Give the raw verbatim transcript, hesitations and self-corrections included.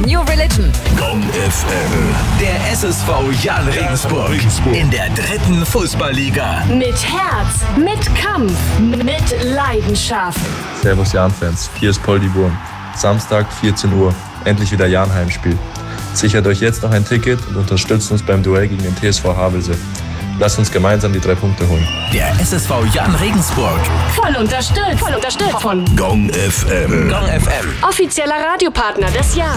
New Religion. Gong F M. Der S S V Jan Regensburg. In der dritten Fußballliga. Mit Herz, mit Kampf, mit Leidenschaft. Servus Jan-Fans, hier ist Paul die Wurm. Samstag, vierzehn Uhr. Endlich wieder Jan-Heimspiel. Sichert euch jetzt noch ein Ticket und unterstützt uns beim Duell gegen den T S V Havelse. Lasst uns gemeinsam die drei Punkte holen. Der S S V Jan Regensburg. Voll unterstützt, voll unterstützt von Gong F M. Gong F M. offizieller Radiopartner des Jahres.